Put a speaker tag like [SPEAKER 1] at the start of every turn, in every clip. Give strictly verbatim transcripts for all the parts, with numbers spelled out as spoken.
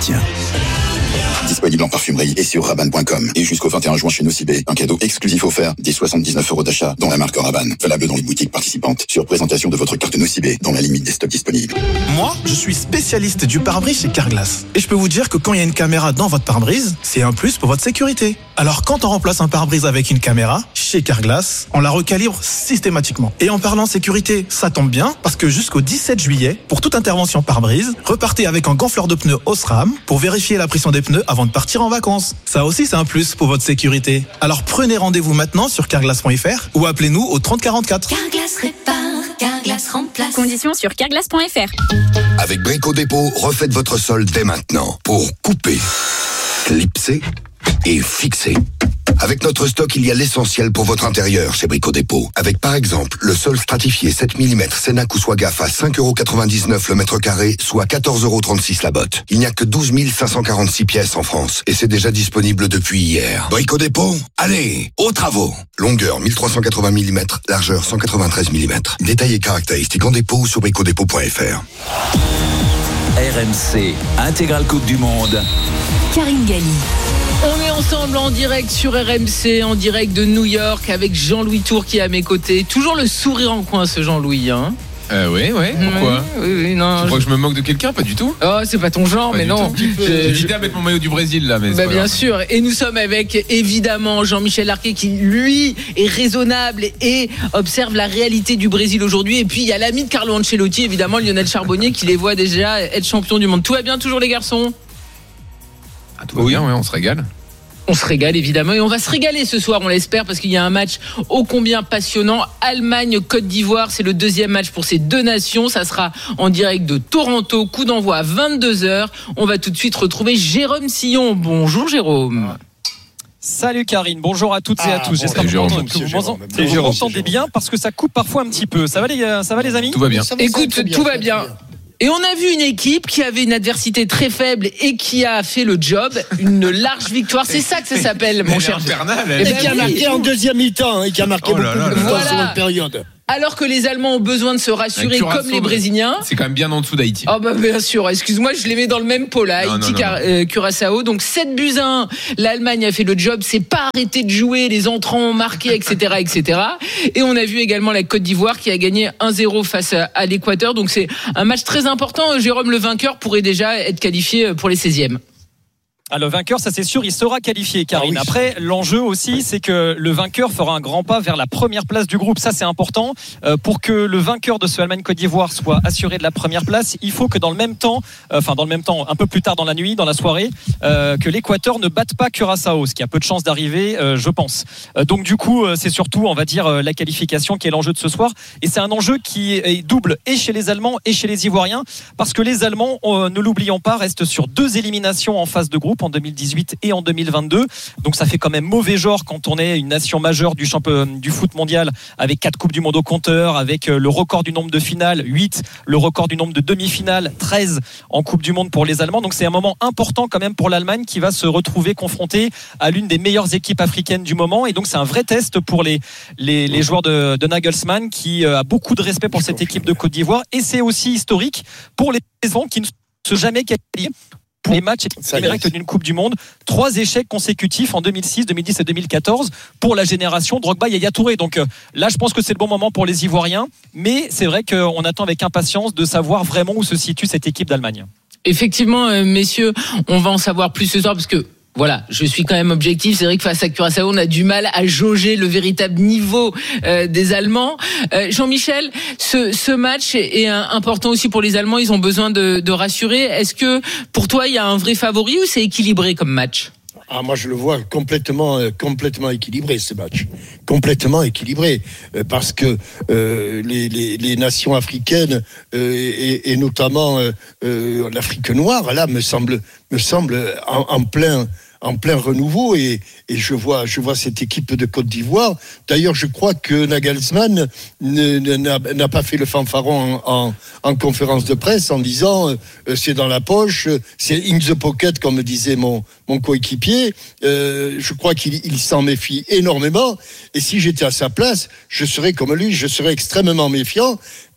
[SPEAKER 1] appartient.
[SPEAKER 2] Disponible en parfumerie et sur Rabanne point com. Et jusqu'au vingt et un juin chez Nocibé, un cadeau exclusif offert dès soixante-dix-neuf euros d'achat dans la marque Rabanne. Valable dans les boutiques participantes sur présentation de votre carte Nocibé dans la limite des stocks disponibles.
[SPEAKER 1] Moi, je suis spécialiste du pare-brise chez Carglass. Et je peux vous dire que quand il y a une caméra dans votre pare-brise, c'est un plus pour votre sécurité. Alors quand on remplace un pare-brise avec une caméra, chez Carglass, on la recalibre systématiquement. Et en parlant sécurité, ça tombe bien, parce que jusqu'au dix-sept juillet, pour toute intervention pare-brise, repartez avec un gonfleur de pneus Osram pour vérifier la pression des pneus avant de partir en vacances. Ça aussi, c'est un plus pour votre sécurité. Alors prenez rendez-vous maintenant sur carglass point f r ou appelez-nous au trente quarante-quatre.
[SPEAKER 3] Carglass répare, Carglass remplace.
[SPEAKER 4] Conditions sur carglass point f r.
[SPEAKER 5] Avec Brico Dépôt, refaites votre sol dès maintenant pour couper, clipser et fixer. Avec notre stock, il y a l'essentiel pour votre intérieur chez Brico Dépôt. Avec par exemple le sol stratifié sept millimètres Cenac ou Swagaf à cinq euros quatre-vingt-dix-neuf le mètre carré, soit quatorze euros trente-six la botte. Il n'y a que douze mille cinq cent quarante-six pièces en France et c'est déjà disponible depuis hier. Brico Dépôt, allez, aux travaux. Longueur mille trois cent quatre-vingts millimètres, largeur cent quatre-vingt-treize millimètres. Détails et caractéristiques en dépôt sur brico dépôt point f r.
[SPEAKER 6] R M C, Intégrale Coupe du Monde.
[SPEAKER 4] Karine Galli.
[SPEAKER 7] On est ensemble en direct sur R M C, en direct de New York avec Jean-Louis Tour qui est à mes côtés. Toujours le sourire en coin, ce Jean-Louis, hein.
[SPEAKER 8] Euh, oui, oui, pourquoi
[SPEAKER 7] oui, oui, non,
[SPEAKER 8] Tu
[SPEAKER 7] je...
[SPEAKER 8] crois que je me moque de quelqu'un? Pas du tout.
[SPEAKER 7] Oh, c'est pas ton genre,
[SPEAKER 8] pas
[SPEAKER 7] mais non.
[SPEAKER 8] J'ai hésité à mettre mon maillot du Brésil là, mais
[SPEAKER 7] bah, bien grave. Sûr. Et nous sommes avec évidemment Jean-Michel Larquet qui lui est raisonnable et observe la réalité du Brésil aujourd'hui. Et puis il y a l'ami de Carlo Ancelotti, évidemment Lionel Charbonnier, qui les voit déjà être champion du monde. Tout va bien toujours les garçons?
[SPEAKER 8] Ah, tout va oui. bien, ouais, on se régale.
[SPEAKER 7] On se régale évidemment et on va se régaler ce soir, on l'espère, parce qu'il y a un match ô combien passionnant. Allemagne-Côte d'Ivoire, c'est le deuxième match pour ces deux nations. Ça sera en direct de Toronto, coup d'envoi à vingt-deux heures. On va tout de suite retrouver Jérôme Sillon. Bonjour Jérôme.
[SPEAKER 9] Salut Karine, bonjour à toutes et à
[SPEAKER 8] ah,
[SPEAKER 9] tous.
[SPEAKER 8] Bon,
[SPEAKER 9] J'espère que
[SPEAKER 8] Jérôme,
[SPEAKER 9] vous, vous, vous, vous m'entendez bien parce que ça coupe parfois un petit peu. Ça va les, ça va les amis?
[SPEAKER 8] Tout va bien.
[SPEAKER 7] Écoute, tout, tout va bien. Et on a vu une équipe qui avait une adversité très faible et qui a fait le job, une large victoire. C'est ça que ça s'appelle, mon cher.
[SPEAKER 8] Infernal,
[SPEAKER 10] et qui a marqué en deuxième mi-temps et qui a marqué
[SPEAKER 8] oh là
[SPEAKER 10] beaucoup
[SPEAKER 8] là
[SPEAKER 10] de
[SPEAKER 8] là
[SPEAKER 10] temps
[SPEAKER 7] voilà.
[SPEAKER 10] sur une période.
[SPEAKER 7] Alors que les Allemands ont besoin de se rassurer comme les Brésiliens.
[SPEAKER 8] C'est quand même bien en dessous d'Haïti.
[SPEAKER 7] Oh bah bien sûr, excuse-moi, je les mets dans le même pot là, Haïti, euh, Curaçao. Donc sept buts à un, l'Allemagne a fait le job, c'est pas arrêté de jouer, les entrants ont marqué, et cetera, et cetera. Et on a vu également la Côte d'Ivoire qui a gagné un zéro face à, à l'Équateur. Donc c'est un match très important. Jérôme, le vainqueur pourrait déjà être qualifié pour les seizièmes.
[SPEAKER 9] Ah, le vainqueur, ça c'est sûr, il sera qualifié, Karine. Ah oui. Après, l'enjeu aussi, c'est que le vainqueur fera un grand pas vers la première place du groupe. Ça, c'est important. Euh, pour que le vainqueur de ce Allemagne-Côte d'Ivoire soit assuré de la première place, il faut que dans le même temps, euh, enfin dans le même temps, un peu plus tard dans la nuit, dans la soirée, euh, que l'Équateur ne batte pas Curaçao, ce qui a peu de chances d'arriver, euh, je pense. Euh, donc du coup, euh, c'est surtout, on va dire, euh, la qualification qui est l'enjeu de ce soir. Et c'est un enjeu qui est double, et chez les Allemands et chez les Ivoiriens, parce que les Allemands, euh, ne l'oublions pas, restent sur deux éliminations en phase de groupe en deux mille dix-huit et en deux mille vingt-deux. Donc ça fait quand même mauvais genre quand on est une nation majeure du champion du foot mondial avec quatre coupes du monde au compteur, avec le record du nombre de finales, huit, le record du nombre de demi-finales, treize en Coupe du monde pour les Allemands. Donc c'est un moment important quand même pour l'Allemagne qui va se retrouver confrontée à l'une des meilleures équipes africaines du moment. Et donc c'est un vrai test pour les, les, les joueurs de, de Nagelsmann qui a beaucoup de respect pour cette équipe de Côte d'Ivoire. Et c'est aussi historique pour les Allemands qui ne sont jamais qualifiés pour les matchs directs d'une Coupe du Monde. Trois échecs consécutifs en deux mille six, deux mille dix et deux mille quatorze pour la génération Drogba et Yaya Touré. Donc euh, là, je pense que c'est le bon moment pour les Ivoiriens. Mais c'est vrai qu'on attend avec impatience de savoir vraiment où se situe cette équipe d'Allemagne.
[SPEAKER 7] Effectivement, euh, messieurs, on va en savoir plus ce soir parce que voilà, je suis quand même objectif. C'est vrai que face à Curaçao, on a du mal à jauger le véritable niveau euh, des Allemands. Euh, Jean-Michel, ce, ce match est, est important aussi pour les Allemands. Ils ont besoin de, de rassurer. Est-ce que pour toi, il y a un vrai favori ou c'est équilibré comme match ?
[SPEAKER 10] Ah, moi, je le vois complètement, euh, complètement équilibré, ce match. Complètement équilibré. Euh, parce que euh, les, les, les nations africaines, euh, et, et notamment euh, euh, l'Afrique noire, là, me semble, me semble en, en plein... en plein renouveau et, et je vois je vois cette équipe de Côte d'Ivoire. D'ailleurs, je crois que Nagelsmann ne, ne, n'a, n'a pas fait le fanfaron en, en, en conférence de presse en disant euh, c'est dans la poche, c'est in the pocket comme disait mon, mon coéquipier. Euh, je crois qu'il il s'en méfie énormément et si j'étais à sa place, je serais comme lui, je serais extrêmement méfiant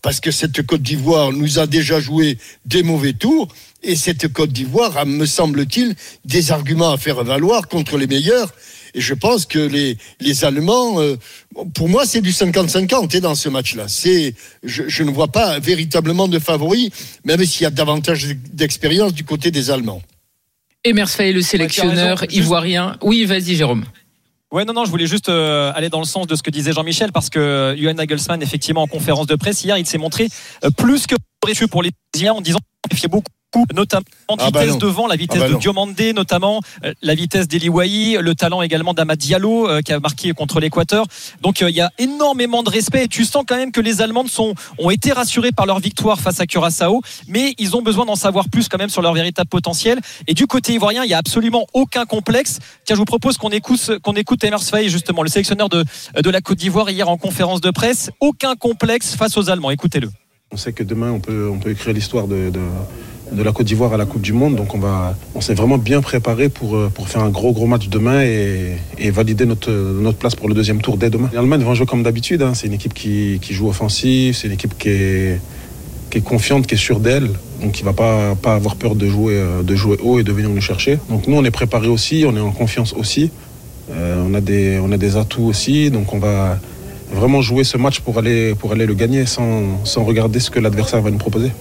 [SPEAKER 10] parce que cette Côte d'Ivoire nous a déjà joué des mauvais tours. Et cette Côte d'Ivoire a, me semble-t-il, des arguments à faire valoir contre les meilleurs. Et je pense que les, les Allemands, euh, pour moi, c'est du cinquante cinquante dans ce match-là. C'est, je, je ne vois pas véritablement de favoris, même s'il y a davantage d'expérience du côté des Allemands.
[SPEAKER 7] Emers Faé, le sélectionneur
[SPEAKER 9] ouais,
[SPEAKER 7] ivoirien. Oui, vas-y, Jérôme.
[SPEAKER 9] Ouais, non, non, je voulais juste euh, aller dans le sens de ce que disait Jean-Michel, parce que Julian Nagelsmann, effectivement, en conférence de presse hier, il s'est montré euh, plus que précieux pour les Brésiliens en disant qu'il fiait beaucoup. Notamment la
[SPEAKER 10] ah bah
[SPEAKER 9] vitesse devant, la vitesse
[SPEAKER 10] ah bah
[SPEAKER 9] de
[SPEAKER 10] non.
[SPEAKER 9] Diomandé notamment, euh, la vitesse d'Eli Wahi, le talent également d'Amad Diallo euh, qui a marqué contre l'Équateur. Donc il euh, y a énormément de respect et tu sens quand même que les Allemands sont, ont été rassurés par leur victoire face à Curaçao, mais ils ont besoin d'en savoir plus quand même sur leur véritable potentiel. Et du côté ivoirien, il n'y a absolument aucun complexe. Tiens, je vous propose qu'on écoute, qu'on écoute Emers Faé, justement, le sélectionneur de, de la Côte d'Ivoire hier en conférence de presse. Aucun complexe face aux Allemands, écoutez-le.
[SPEAKER 11] On sait que demain on peut, on peut écrire l'histoire de, de, de la Côte d'Ivoire à la Coupe du Monde, donc on, va, on s'est vraiment bien préparé pour, pour faire un gros gros match demain et, et valider notre, notre place pour le deuxième tour dès demain. L'Allemagne va jouer comme d'habitude, hein. C'est une équipe qui, qui joue offensif, c'est une équipe qui est, qui est confiante, qui est sûre d'elle, donc qui ne va pas, pas avoir peur de jouer, de jouer haut et de venir nous chercher. Donc nous on est préparé aussi, on est en confiance aussi, euh, on, a des, on a des atouts aussi, donc on va vraiment jouer ce match pour aller, pour aller le gagner sans, sans regarder ce que l'adversaire va nous proposer.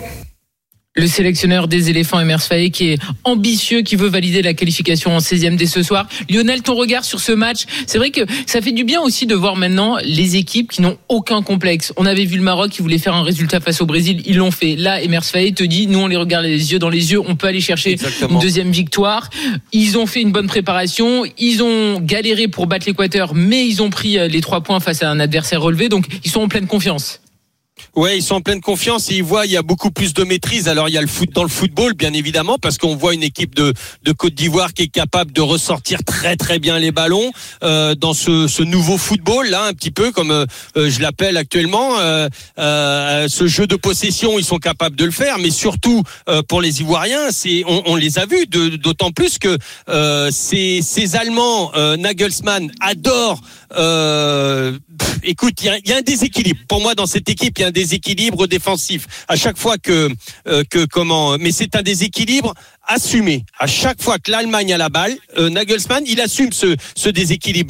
[SPEAKER 7] Le sélectionneur des éléphants, Emers Faé, qui est ambitieux, qui veut valider la qualification en seizième dès ce soir. Lionel, ton regard sur ce match, c'est vrai que ça fait du bien aussi de voir maintenant les équipes qui n'ont aucun complexe. On avait vu le Maroc qui voulait faire un résultat face au Brésil, ils l'ont fait. Là, Emers Faé te dit, nous on les regarde les yeux dans les yeux, on peut aller chercher Exactement. Une deuxième victoire. Ils ont fait une bonne préparation, ils ont galéré pour battre l'Équateur, mais ils ont pris les trois points face à un adversaire relevé, donc ils sont en pleine confiance.
[SPEAKER 12] Ouais, ils sont en pleine confiance et ils voient il y a beaucoup plus de maîtrise. Alors il y a le foot dans le football, bien évidemment, parce qu'on voit une équipe de de Côte d'Ivoire qui est capable de ressortir très très bien les ballons euh, dans ce ce nouveau football là, un petit peu comme euh, je l'appelle actuellement. Euh, euh, ce jeu de possession, ils sont capables de le faire, mais surtout euh, pour les Ivoiriens, c'est on, on les a vus, de, d'autant plus que euh, ces ces Allemands, euh, Nagelsmann adore. Euh, pff, écoute, il y, y a un déséquilibre. Pour moi, dans cette équipe, il y a un déséquilibre défensif. À chaque fois que, euh, que comment, mais c'est un déséquilibre assumé. À chaque fois que l'Allemagne a la balle, euh, Nagelsmann, il assume ce, ce déséquilibre.